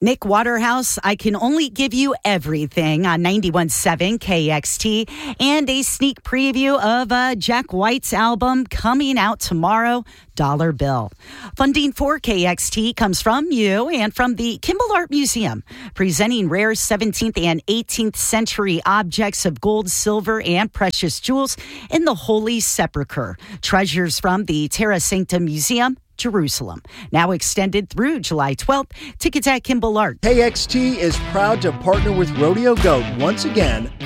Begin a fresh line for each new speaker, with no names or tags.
Nick Waterhouse, I Can Only Give You Everything on 91.7 KXT, and a sneak preview of Jack White's album coming out tomorrow, Dollar Bill. Funding for KXT comes from you and from the Kimball Art Museum, presenting rare 17th and 18th century objects of gold, silver, and precious jewels in the Holy Sepulchre. Treasures from the Terra Sancta Museum, Jerusalem. Now extended through July 12th. Tickets at Kimball Art.
KXT is proud to partner with Rodeo Goat once again